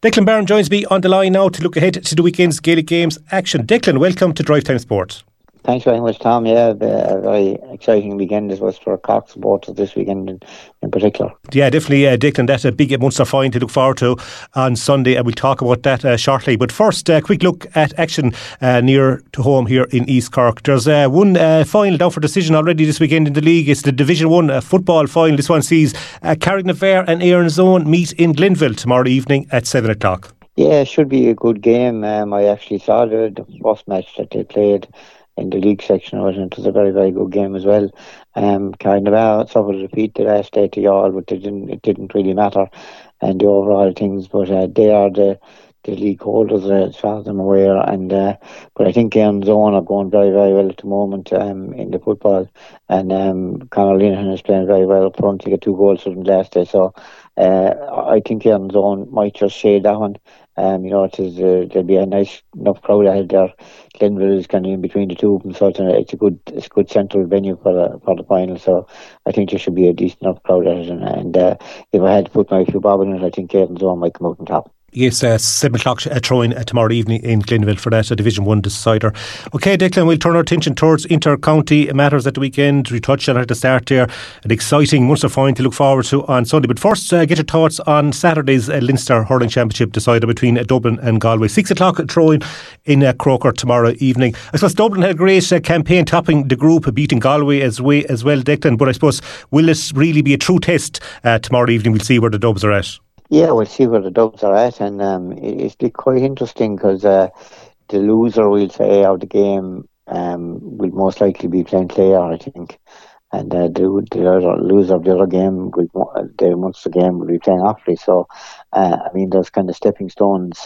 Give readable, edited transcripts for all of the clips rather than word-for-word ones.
Declan Byrne joins me on the line now to look ahead to the weekend's Gaelic Games action. Declan, welcome to Drive Time Sport. Thanks very much, Tom. Yeah, a very exciting weekend this was for Cork supporters this weekend in particular. Yeah, definitely, Declan. That's a big Munster final to look forward to on Sunday, and we'll talk about that shortly. But first, a quick look at action near to home here in East Cork. There's one final down for decision already this weekend in the league. It's the Division 1 football final. This one sees Carricknavar and Erin's Own meet in Glenville tomorrow evening at 7 o'clock. Yeah, it should be a good game. I actually saw the first match that they played in the league section. It was a very, very good game as well. Carricknavar suffered a defeat the last day to Youghal, but it didn't really matter and the overall things. But they are the league holders as far as I'm aware. And but I think Erin's Own are going very, very well at the moment in the football. And Conor Linehan is playing very well up front. He got 2 goals from last day. So I think Erin's Own might just shade that one. There'll be a nice enough crowd ahead there. Glenville is kind of in between the two of them, so it's a good central venue for the final. So I think there should be a decent enough crowd ahead. And if I had to put my few bob in it, I think Erin's Own might come out on top. Yes, 7 o'clock throwing tomorrow evening in Glenville for that Division 1 decider. OK, Declan, we'll turn our attention towards inter-county matters at the weekend. We touched on it at the start there. An exciting Munster final to look forward to on Sunday. But first, get your thoughts on Saturday's Leinster Hurling Championship decider between Dublin and Galway. 6 o'clock throwing in Croker tomorrow evening. I suppose Dublin had a great campaign topping the group, beating Galway as well, Declan. But I suppose, will this really be a true test tomorrow evening? We'll see where the Dubs are at. Yeah, we'll see where the Dubs are at, and it'll be quite interesting because the loser, we'll say, of the game will most likely be playing Clare, I think, and the loser of the other game, the Munster game, will be playing Offaly. So, there's kind of stepping stones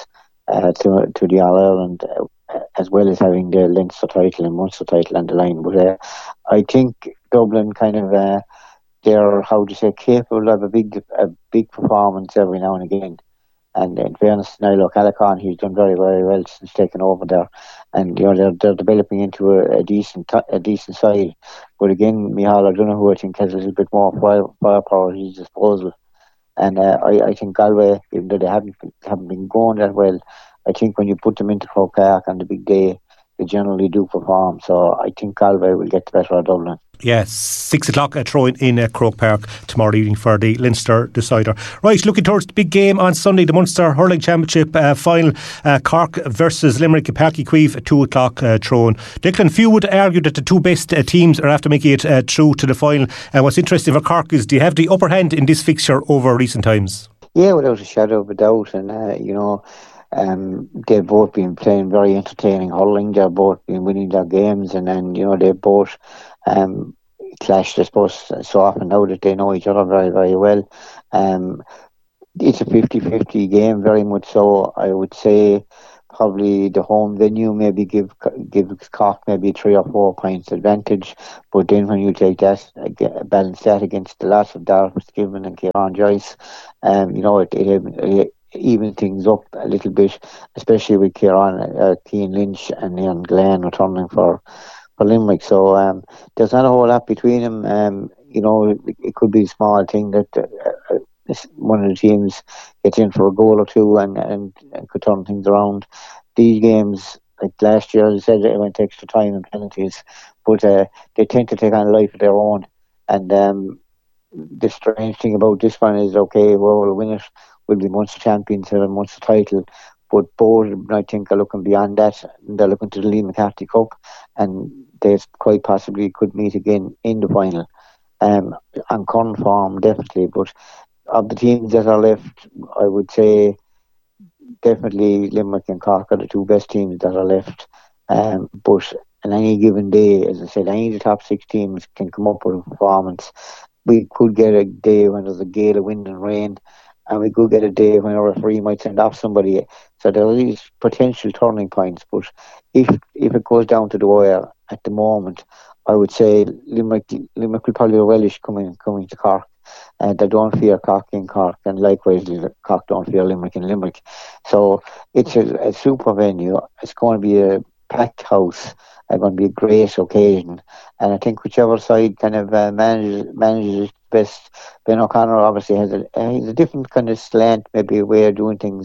to the All-Ireland, as well as having the Leinster title and Munster title on the line. But I think Dublin kind of... they're, capable of a big performance every now and again. And in fairness, Niall O'Callaghan, he's done very, very well since taking over there. And they're developing into a decent side. But again, Micheál O'Donoghue, who I think has a little bit more firepower at his disposal. And I think Galway, even though they haven't been going that well, I think when you put them into Croke Park on the big day, they generally do perform. So I think Galway will get the better of Dublin. Yes, 6 o'clock throwing in Croke Park tomorrow evening for the Leinster decider. Right, looking towards the big game on Sunday, the Munster Hurling Championship final, Cork versus Limerick, Páirc Uí Chaoimh at 2 o'clock throwing. Declan, few would argue that the two best teams are after making it through to the final. And what's interesting for Cork is, do you have the upper hand in this fixture over recent times? Yeah, without a shadow of a doubt. And, they've both been playing very entertaining hurling. They've both been winning their games, and then they've both clashed, I suppose, so often now that they know each other very, very well. It's a 50-50 game, very much so. I would say probably the home venue maybe give Cork maybe 3 or 4 points advantage, but then when you take that, balance that against the loss of Darragh Fitzgibbon and Kieran Joyce, it even things up a little bit, especially with Cian Lynch and Ian Glenn returning for Limerick. So there's not a whole lot between them. It could be a small thing that one of the teams gets in for a goal or two and could turn things around. These games, like last year, as I said, it went extra time and penalties, but they tend to take on a life of their own. And the strange thing about this one is, okay, whoever will win it will be Munster champions and a Munster title, but both, I think, are looking beyond that. They're looking to the Liam McCarthy Cup, and they quite possibly could meet again in the final. On current form, definitely, but of the teams that are left, I would say definitely Limerick and Cork are the two best teams that are left. But on any given day, as I said, any of the top 6 teams can come up with a performance. We could get a day when there's a gale of wind and rain, and we could get a day when a referee might send off somebody. So there are these potential turning points. But if it goes down to the wire at the moment, I would say Limerick will probably relish coming to Cork. They don't fear Cork in Cork, and likewise Cork don't fear Limerick in Limerick. So it's a super venue. It's going to be a packed house. It's going to be a great occasion, and I think whichever side kind of manages it best. Ben O'Connor obviously has a different kind of slant, maybe a way of doing things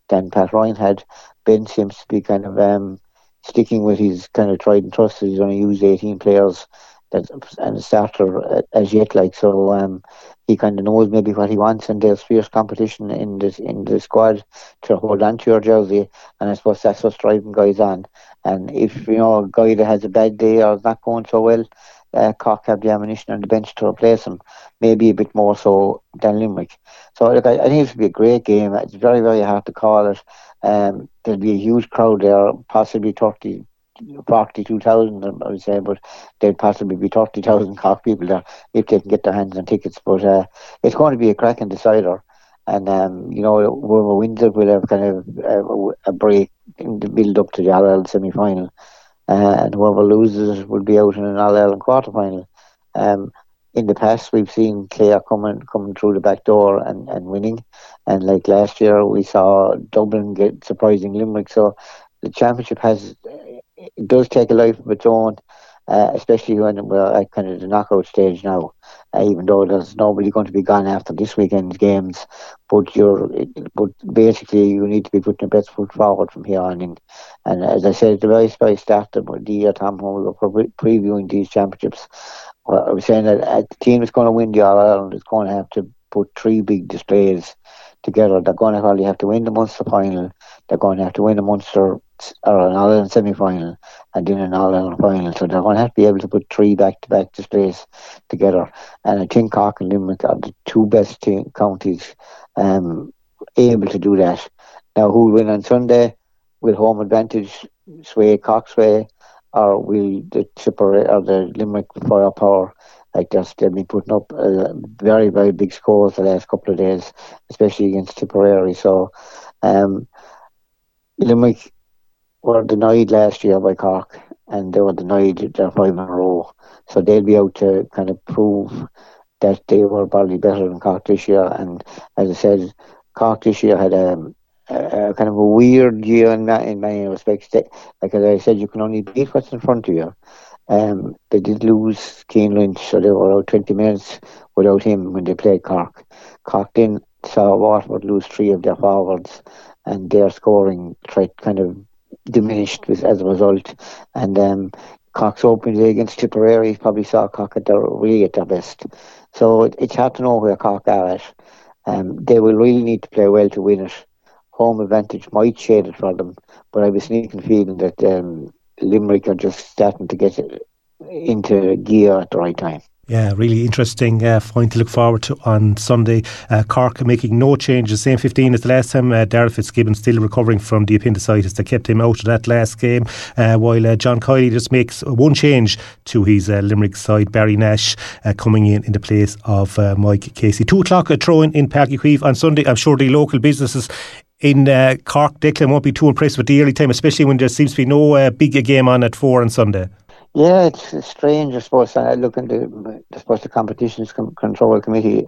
than Pat Ryan had. Ben seems to be kind of sticking with his kind of tried and trusted. He's only used 18 players and a starter as yet, like so. He kind of knows maybe what he wants, and there's fierce competition in the squad to hold on to your jersey, and I suppose that's what's driving guys on. And if a guy that has a bad day or is not going so well, Cork have the ammunition on the bench to replace him, maybe a bit more so than Limerick. So look, I think it will be a great game. It's very, very hard to call it. There'll be a huge crowd there, possibly 42,000, I would say, but there'd possibly be 30,000 Cork people there if they can get their hands on tickets. But it's going to be a cracking decider. And, whoever wins it will have kind of a break in the build up to the All-Ireland semi-final. And whoever loses will be out in an All-Ireland quarter-final. In the past, we've seen Clare coming through the back door and winning. And like last year, we saw Dublin get surprising Limerick. So the championship it does take a life of its own, especially when we're at kind of the knockout stage now. Even though there's nobody going to be gone after this weekend's games, but basically you need to be putting your best foot forward from here on in. And as I said at the very start of the year, Tom, when we were previewing these championships, I was saying that the team that's going to win the All Ireland is going to have to put three big displays together. They're going to probably have to win the Munster final. They're going to have to win a Munster or an All-Ireland semi-final and then an All-Ireland final. So they're going to have to be able to put three back-to-back displays together. And I think Cork and Limerick are the two best counties able to do that. Now, who will win on Sunday? Will home advantage sway Cork's way, or will the Tipperary or the Limerick firepower? Like they've been putting up very, very big scores the last couple of days, especially against Tipperary. So Limerick were denied last year by Cork, and they were denied their 5 in a row. So they'll be out to kind of prove that they were probably better than Cork this year. And as I said, Cork this year had a kind of a weird year in many respects. Like as I said, you can only beat what's in front of you. They did lose Cian Lynch, so they were out 20 minutes without him when they played Cork. Cork then saw Waterford lose 3 of their forwards, and their scoring threat kind of diminished as a result. And Cork's opening day against Tipperary probably saw Cork at their best. So it's hard to know where Cork are at. They will really need to play well to win it. Home advantage might shade it for them, but I have a sneaking feeling that Limerick are just starting to get into gear at the right time. Yeah, really interesting point to look forward to on Sunday. Cork making no changes, same 15 as the last time. Darrell Fitzgibbon still recovering from the appendicitis that kept him out of that last game, while John Kiely just makes one change to his Limerick side. Barry Nash coming in the place of Mike Casey. 2 o'clock a throw in Páirc Uí Chaoimh on Sunday. I'm sure the local businesses in Cork, Declan, won't be too impressed with the early time, especially when there seems to be no big game on at 4 on Sunday. Yeah, it's strange, I suppose. I look into the Competitions Control Committee.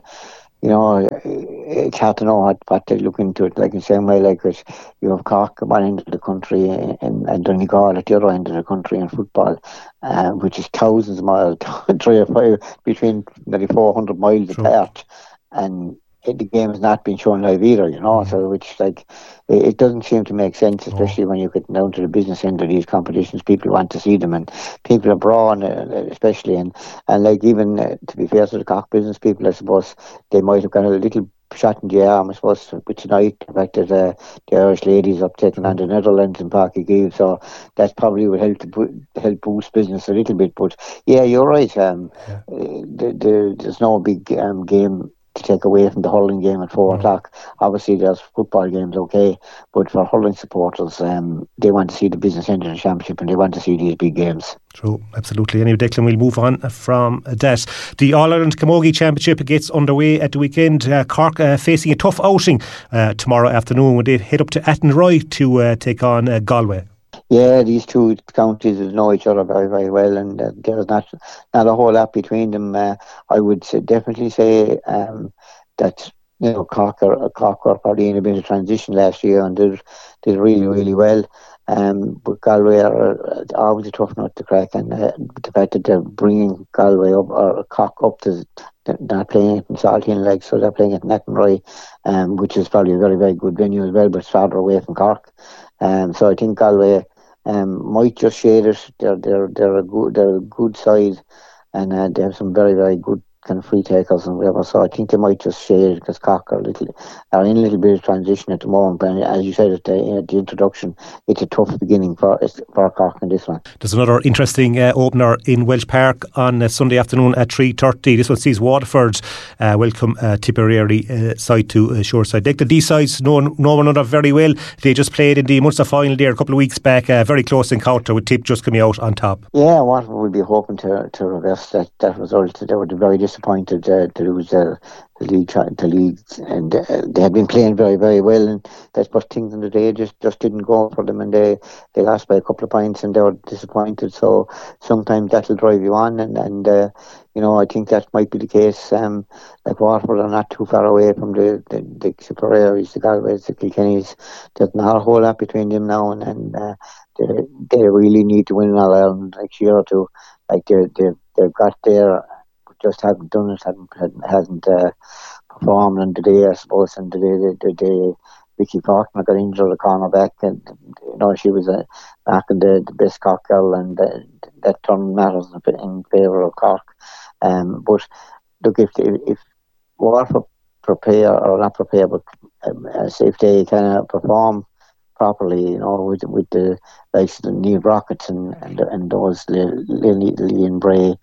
It's hard to know what they look into it. Like in the same way, like you have Cork at one end of the country and Donegal at the other end of the country in football, which is thousands of miles, 3 or 5, between nearly 400 miles apart, and the game has not been shown live either, so which it doesn't seem to make sense, especially when you get down to the business end of these competitions. People want to see them, and people are abroad especially, and like even to be fair to the Cork business people, I suppose they might have got a little shot in the arm, I suppose, with tonight, the fact that the Irish ladies up taking on the Netherlands in Páirc Uí Chaoimh, so that probably would help boost business a little bit. But yeah, you're right, there's no big game to take away from the hurling game at 4 o'clock. Obviously there's football games, okay, but for hurling supporters, they want to see the business end of the championship, and they want to see these big games. True, absolutely. Anyway, Declan, we'll move on from that. The All-Ireland Camogie Championship gets underway at the weekend. Cork facing a tough outing tomorrow afternoon when they head up to Athenry to take on Galway. Yeah, these two counties know each other very, very well, and there's not a whole lot between them. I would definitely say that Cork were probably in a bit of transition last year and did really, really well. But Galway are always a tough nut to crack, and the fact that they're bringing Galway up or Cork up to they're not playing it in Saltine, so they're playing it in Athenry, which is probably a very, very good venue as well, but it's farther away from Cork. So I think Galway might just shade it. They're a good side, and they have some very, very good kind of free takers and whatever. So I think they might just shade it because Cork are in a little bit of transition at the moment. But as you said at the introduction, it's a tough beginning for Cork in this one. There's another interesting opener in Welsh Park on Sunday afternoon at 3:30. This one sees Waterford welcome Tipperary side to Shoreside. These sides know one another very well. They just played in the Munster final there a couple of weeks back. A very close encounter with Tip just coming out on top. Yeah, Waterford will be hoping to reverse that result. They were very disappointed to lose the league, and they had been playing very, very well, and that's what things in the day just didn't go for them, and they lost by a couple of points, and they were disappointed. So sometimes that'll drive you on, and I think that might be the case. Waterford are not too far away from the Tipperaries, the Galways, the Kilkennys. There's not a whole lot between them now, and they really need to win in All-Ireland next year or two. They've got there. Just haven't done it, hasn't performed on the day, I suppose, and the day Vicky Faulkner got injured at cornerback, and she was knocking the best Cork girl, and that turned matters in favour of Cork. But look, if Waterford prepare, or not prepare, but if they kind of perform properly, with the likes of the Neil Rockets and those Liam Bray,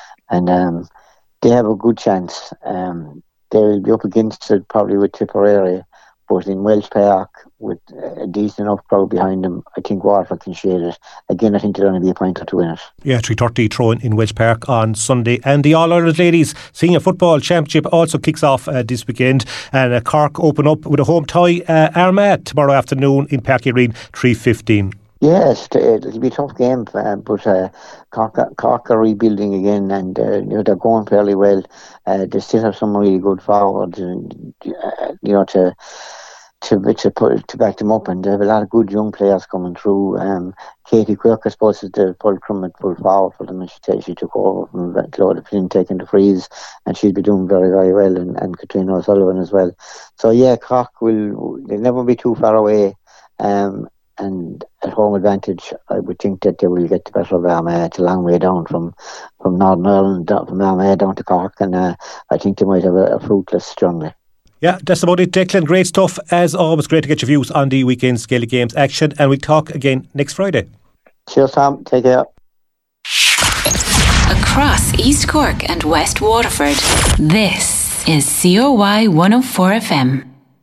and they have a good chance. They'll be up against it probably with Tipperary, but in Welsh Park, with a decent enough crowd behind them, I think Waterford can shade it. Again, I think there'll only be a point or two in it. Yeah, 3:30 throwing in Welsh Park on Sunday. And the All-Ireland Ladies Senior Football Championship also kicks off this weekend. And Cork open up with a home tie, Armagh, tomorrow afternoon in Páirc Uí Rinn, 3:15. Yes, it'll be a tough game, but Cork are rebuilding again, and they're going fairly well. They still have some really good forwards, and to back them up, and they have a lot of good young players coming through. Katie Quirk, I suppose, is the fulcrum at full forward for them, and she took over from Claudia Flynn taking the frees, and she'll be doing very, very well, and Katrina O'Sullivan as well. So yeah, Cork they'll never be too far away. And at home advantage, I would think that they will get the better of Armagh. It's a long way down from Northern Ireland, from Armagh down to Cork, and I think they might have a fruitless journey. Yeah, that's about it, Declan. Great stuff. As always, great to get your views on the weekend's Gaelic Games action, and we'll talk again next Friday. Cheers, Tom. Take care. Across East Cork and West Waterford, this is COY 104 FM.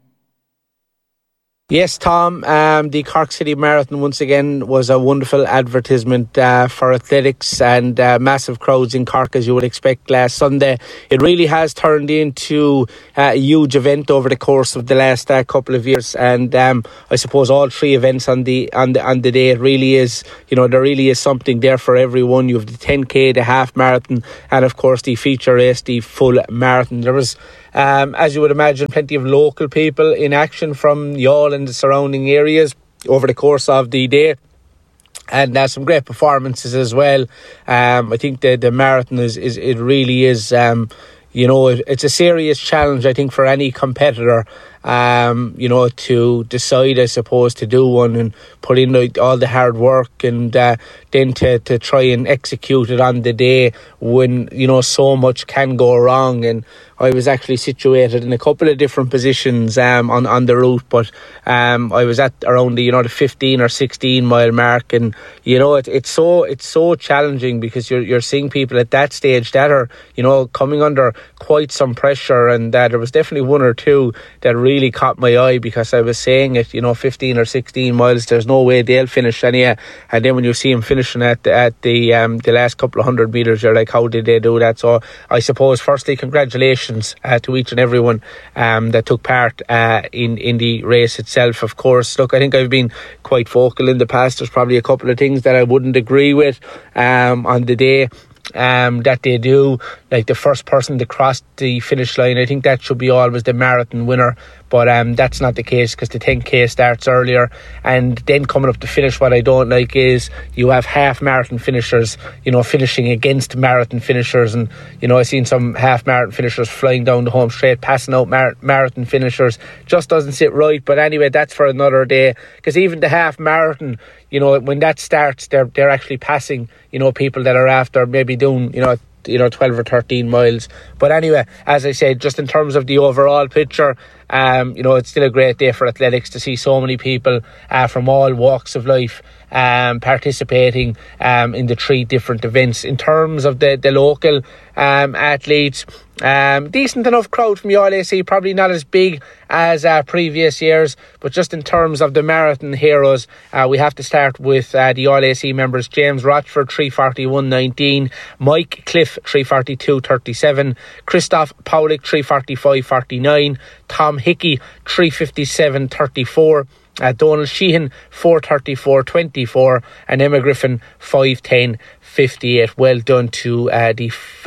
Yes, Tom, the Cork City Marathon once again was a wonderful advertisement for athletics, and massive crowds in Cork, as you would expect, last Sunday. It really has turned into a huge event over the course of the last couple of years, and I suppose all three events on the day, it really is, there really is something there for everyone. You have the 10k, the half marathon, and of course the feature race, the full marathon. There was, as you would imagine, plenty of local people in action from Youghal and the surrounding areas over the course of the day, and some great performances as well. I think the marathon it really is it's a serious challenge, I think, for any competitor, to decide, I suppose, to do one and put in all the hard work, and then to try and execute it on the day when, so much can go wrong. And I was actually situated in a couple of different positions on the route, but I was at around the 15 or 16 mile mark, and it's so challenging because you're seeing people at that stage that are coming under quite some pressure, and there was definitely one or two that really caught my eye, because I was saying it, 15 or 16 miles, there's no way they'll finish anyhow. And then when you see them finishing at the last couple of 100 metres, you're like, how did they do that? So I suppose, firstly, congratulations to each and everyone that took part in the race itself. Of course, look, I think I've been quite vocal in the past. There's probably a couple of things that I wouldn't agree with on the day that they do, like the first person to cross the finish line. I think that should be always the marathon winner. but that's not the case because the 10k starts earlier. And then coming up to finish, what I don't like is you have half marathon finishers, finishing against marathon finishers, and I've seen some half marathon finishers flying down the home straight, passing out marathon finishers. Just doesn't sit right. But anyway, that's for another day, because even the half marathon, when that starts, they're actually passing people that are after maybe doing 12 or 13 miles. But anyway, as I said, just in terms of the overall picture, it's still a great day for athletics to see so many people from all walks of life participating in the 3 different events. In terms of the local athletes, decent enough crowd from the All AC, probably not as big as previous years, but just in terms of the marathon heroes, we have to start with the All AC members. James Rochford 3:41.19, Mike Cliff 3:42.37, Christoph Paulik 3:45.49, Tom Hickey 3:57.34, Donald Sheehan 4:34.24, and Emma Griffin 5:10.58. Well done to the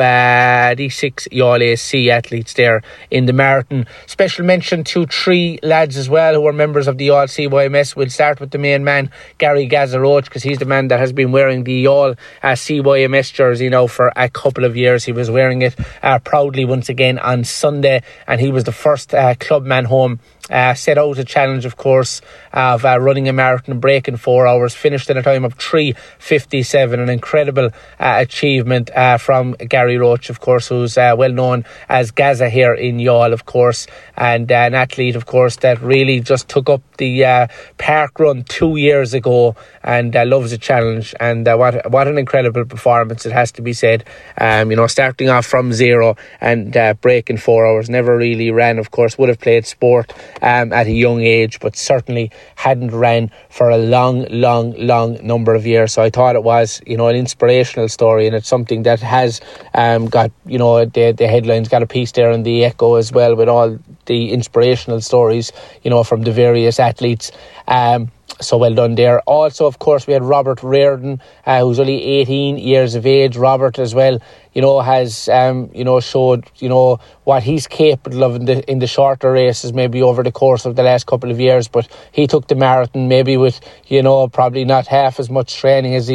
6 All AC athletes there in the marathon. Special mention to 3 lads as well who are members of the All CYMS. We'll start with the main man, Gary Gazaroach, because he's the man that has been wearing the All CYMS jersey now for a couple of years. He was wearing it proudly once again on Sunday, and he was the first clubman home. Set out a challenge, of course, of running a marathon, breaking 4 hours, finished in a time of 3:57. An incredible achievement from Gary Roach, of course, who's well known as Gaza here in Youghal, of course, and an athlete, of course, that really just took up the park run 2 years ago and loves a challenge. And what an incredible performance, it has to be said. Starting off from 0 and breaking 4 hours. Never really ran, of course, would have played sport at a young age, but certainly hadn't ran for a long number of years. So I thought it was, an inspirational story, and it's something that has got, the headlines, got a piece there in the Echo as well with all the inspirational stories, from the various athletes. So well done there. Also, of course, we had Robert Reardon, who's only 18 years of age. Robert as well, has showed what he's capable of in the shorter races, maybe over the course of the last couple of years. But he took the marathon maybe with probably not half as much training as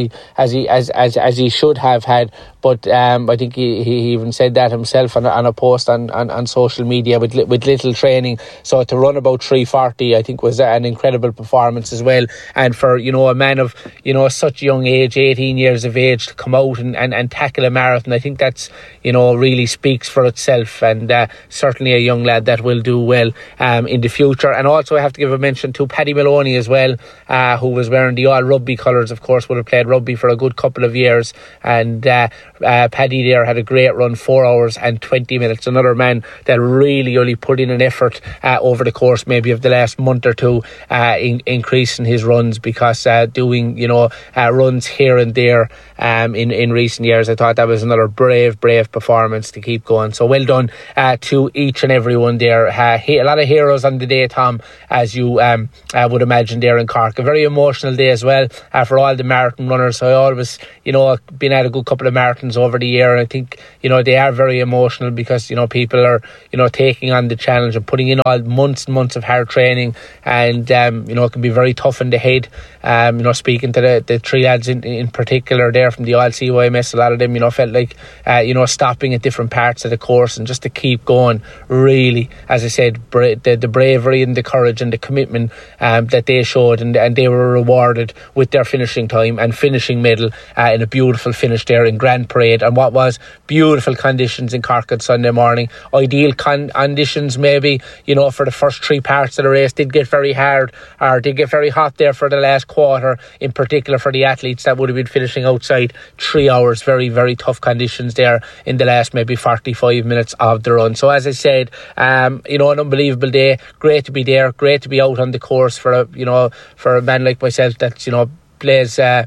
he should have had. But I think he even said that himself on a post on social media, with little training. So to run about 3:40, I think was an incredible performance as well. And for a man of such a young age, 18 years of age, to come out and tackle a marathon, I think that's really speaks for itself, and certainly a young lad that will do well in the future. And also I have to give a mention to Paddy Maloney as well, who was wearing the All Rugby colours. Of course, would have played rugby for a good couple of years, and Paddy there had a great run, 4 hours and 20 minutes. Another man that really put in an effort over the course maybe of the last month or two, increasing his runs, because doing runs here and there in recent years. I thought that was another brave performance to keep going. So well done to each and every one there. A lot of heroes on the day, Tom, as you would imagine there in Cork. A very emotional day as well for all the marathon runners. I always been at a good couple of marathons over the year, and I think they are very emotional, because people are taking on the challenge and putting in all months and months of hard training, and it can be very tough in the head. Speaking to the 3 lads in particular there from the All CYMS, a lot of them felt like stopping at different parts of the course, and just to keep going, really, as I said, the bravery and the courage and the commitment that they showed, and they were rewarded with their finishing time and finishing medal in a beautiful finish there in Grand Parade, and what was beautiful conditions in Cork on Sunday morning. Ideal conditions maybe for the first 3 parts of the race. Did get very hard, or did get very hot there for the last quarter, in particular for the athletes that would have been finishing outside 3 hours. Very tough conditions there in the last maybe 45 minutes of the run. So as I said, an unbelievable day. Great to be there, great to be out on the course for a man like myself that's displays a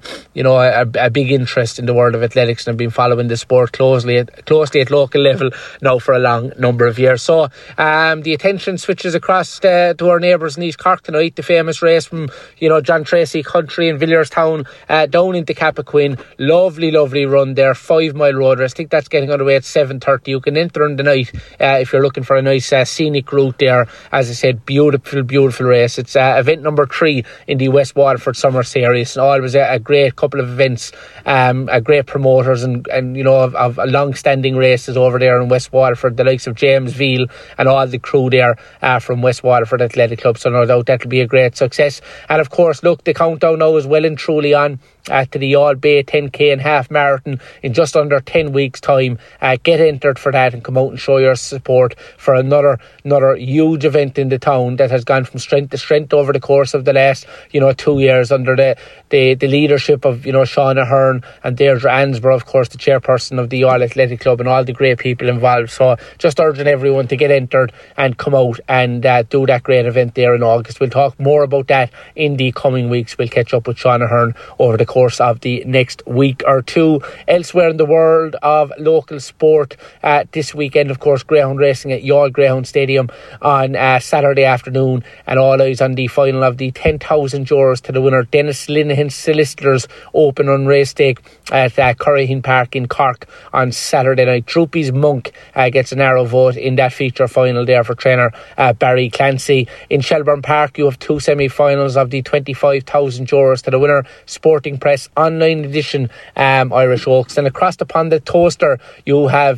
big interest in the world of athletics and have been following the sport closely at local level now for a long number of years. So the attention switches across to our neighbours in East Cork tonight. The famous race from John Tracy Country in Villierstown down into Cappoquin. Lovely run there, 5 mile road race. I think that's getting underway at 7:30. You can enter in the night if you're looking for a nice scenic route there. As I said, beautiful race. It's event number 3 in the West Waterford Summer Series. Always a great couple of events, great promoters and of long-standing races over there in West Waterford, the likes of James Veal and all the crew there from West Waterford Athletic Club. So no doubt that'll be a great success. And of course, look, the countdown now is well and truly on to the All Bay 10k and half marathon in just under 10 weeks time. Get entered for that and come out and show your support for another huge event in the town that has gone from strength to strength over the course of the last 2 years under the leadership of Sean Ahern and Deirdre Ansborough, of course, the chairperson of the All Athletic Club, and all the great people involved. So just urging everyone to get entered and come out and do that great event there in August. We'll talk more about that in the coming weeks. We'll catch up with Sean Ahern over the course of the next week or two. Elsewhere in the world of local sport, this weekend, of course, greyhound racing at Youghal Greyhound Stadium on Saturday afternoon, and all eyes on the final of the €10,000 to the winner, Dennis Linehan Solicitors Open on Race Stake at Curraheen Park in Cork on Saturday night. Droopy's Monk gets a narrow vote in that feature final there for trainer Barry Clancy. In Shelbourne Park, you have 2 semi-finals of the €25,000 to the winner, Sporting Press Online Edition Irish Oaks. And across the pond at Toaster, you have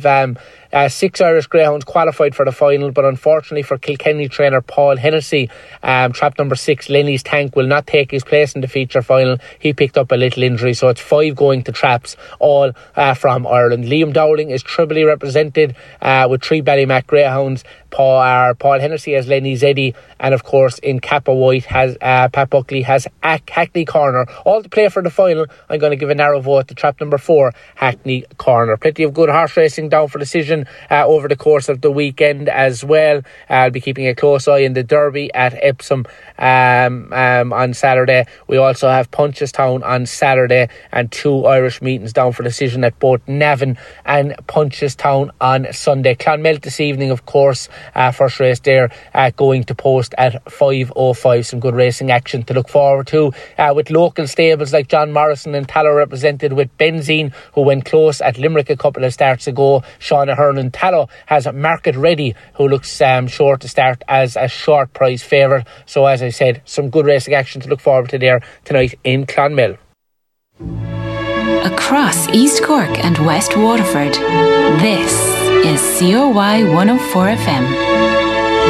6 Irish greyhounds qualified for the final, but unfortunately for Kilkenny trainer Paul Hennessy, trap number 6 Lenny's Tank will not take his place in the feature final. He picked up a little injury, so it's 5 going to traps, all from Ireland. Liam Dowling is triply represented with 3 Ballymac greyhounds. Paul Hennessy has Lenny's Eddie, and of course in Kappa White has Pat Buckley has Hackney Corner. All to play for the final. I'm going to give a narrow vote to trap number 4 Hackney Corner. Plenty of good horse racing down for decision over the course of the weekend as well. I'll be keeping a close eye in the Derby at Epsom on Saturday. We also have Punchestown on Saturday, and 2 Irish meetings down for decision at both Navan and Punchestown on Sunday. Clonmel this evening, of course, first race there going to post at 5:05. Some good racing action to look forward to with local stables like John Morrison and Tallow represented with Benzine, who went close at Limerick a couple of starts ago. Sean Ahern and Tallow has Market Ready, who looks sure to start as a short price favourite. So as I said, some good racing action to look forward to there tonight in Clonmel. Across East Cork and West Waterford, this is COY 104 FM.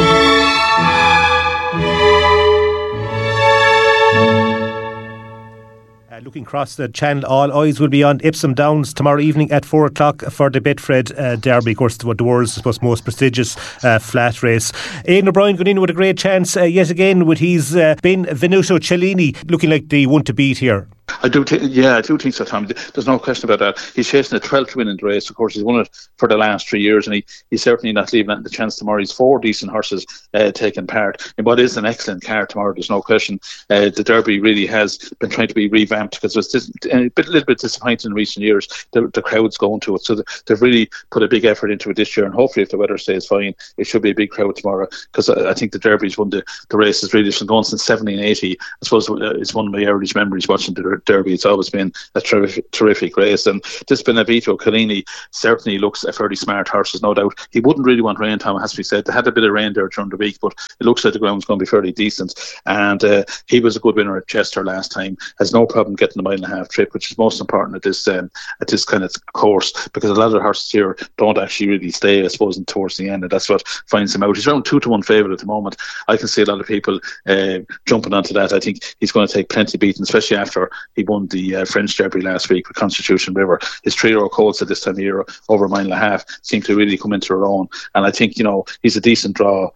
Looking across the channel, all eyes will be on Epsom Downs tomorrow evening at 4 o'clock for the Betfred Derby. Of course, the world's most prestigious flat race. Aidan O'Brien going in with a great chance yet again with his Benvenuto Cellini looking like the one to beat here. I do think so, Tom. There's no question about that. He's chasing a 12th win in the race. Of course, he's won it for the last 3 years, and he's certainly not leaving the chance tomorrow. He's 4 decent horses taking part in what is an excellent card tomorrow. There's no question. The Derby really has been trying to be revamped because it was a little bit disappointing in recent years. The crowd's going to it, so they've really put a big effort into it this year. And hopefully, if the weather stays fine, it should be a big crowd tomorrow. Because I think the Derby's won the races really since going since 1780. I suppose it's one of my earliest memories watching the Derby. It's always been a terrific race, and this Benvenuto Cellini certainly looks a fairly smart horse, there's no doubt. He wouldn't really want rain, Tom, has to be said. They had a bit of rain there during the week, but it looks like the ground's going to be fairly decent, and he was a good winner at Chester last time. Has no problem getting the 1.5 mile trip, which is most important at this kind of course, because a lot of the horses here don't actually really stay, I suppose, towards the end, and that's what finds him out. He's around 2-1 favourite at the moment. I can see a lot of people jumping onto that. I think he's going to take plenty of beating, especially after he won the French Derby last week with Constitution River. His 3-year-old colts at this time of year over 1.5 miles seem to really come into their own, and I think he's a decent draw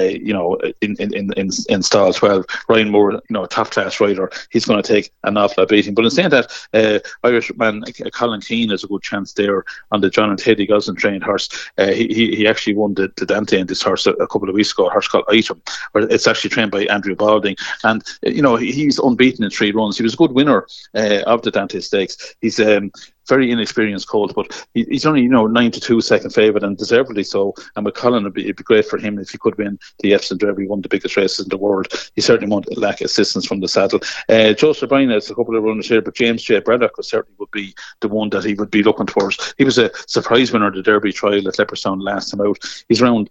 in stall 12. Ryan Moore, top class rider, he's going to take an awful lot of beating. But in saying that, Irishman Colin Keane has a good chance there on the John and Teddy Gosling trained horse. He actually won the Dante in this horse a couple of weeks ago, a horse called Item, where it's actually trained by Andrew Balding, and he's unbeaten in 3 runs. He was a good winner of the Dante Stakes. He's very inexperienced colt, but he's only 9-2 second favourite, and deservedly so. And with Colin, it'd be great for him if he could win the Epsom Derby, one of the biggest races in the world. He certainly won't lack assistance from the saddle. Joseph Bryan has a couple of runners here, but James J. Braddock certainly would be the one that he would be looking towards. He was a surprise winner of the Derby trial at Leopardstown last time out. He's around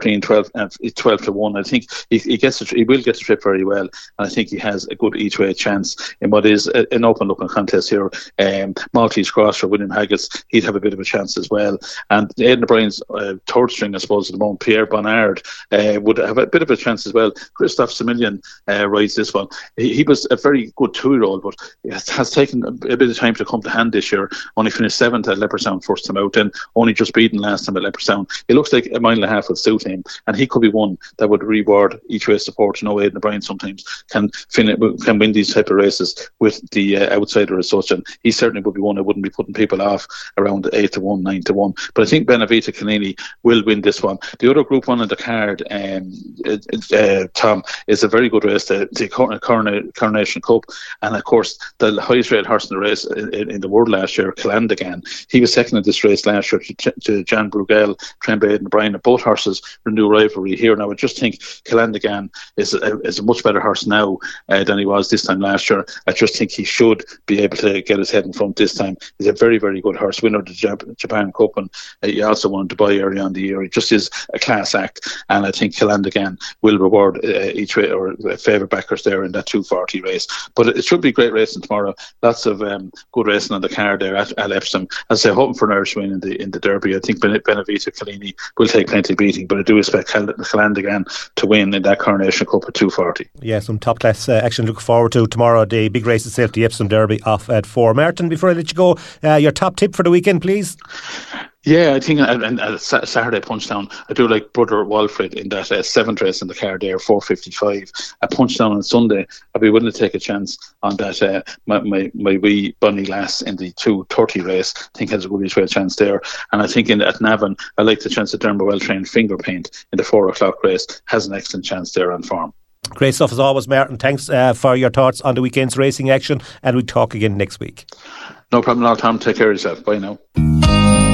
12-1. I think he will get the trip very well, and I think he has a good each way chance in what is an open looking contest here. Maltese Cross for William Haggis, he'd have a bit of a chance as well. And Aidan O'Brien's third string, I suppose, at the moment, Pierre Bonnard, would have a bit of a chance as well. Christophe Semillion rides this one. He was a very good 2-year-old, but it has taken a bit of time to come to hand this year. Only finished 7th at Leopardstown first time out, and only just beaten last time at Leopardstown. It looks like 1.5 miles would suit him, and he could be one that would reward each way support. Aidan O'Brien sometimes can win these type of races with the outsider as such, and he certainly would be one that wouldn't be putting people off around 8-1, 9-1. But I think Benavita Canini will win this one. The other Group 1 in the card, Tom, is a very good race, the Coronation Cup, and of course the highest rated horse in the race in the world last year, Calandagan. He was second in this race last year to Jan Bruegel, Tremblay, Aidan O'Brien. Both horses renew rivalry here. Now I just think Calandagan is a much better horse now than he was this time last year. I just think he should be able to get his head in front this time. He's a very, very good horse, winner of the Japan Cup, and he also won Dubai early on in the year. He just is a class act, and I think Calandagan will reward each way or favourite backers there in that 240 race. But it should be a great racing tomorrow. Lots of good racing on the card there at Epsom. As I say, hoping for an Irish win in the Derby. I think Benavita Canini will take plenty of beating, but I do expect Calandagan to win in that Coronation Cup at 240. Yeah, some top class action to look forward to tomorrow. The big race itself, the Epsom Derby, off at 4. Martin, before I let you go, your top tip for the weekend, please. Yeah, I think Saturday Punchdown, I do like Brother Walfrid in that 7th race in the card there, 4:55. At Punchdown on Sunday, I'd be willing to take a chance on that my wee Bunny Lass in the 2:30 race. I think has a good way chance there. And I think at Navan, I like the chance of Dermot Well-trained Finger Paint in the 4 o'clock race. Has an excellent chance there on form. Great stuff as always, Martin. Thanks for your thoughts on the weekend's racing action, and we'll talk again next week. No problem at all, Tom. Take care of yourself. Bye now.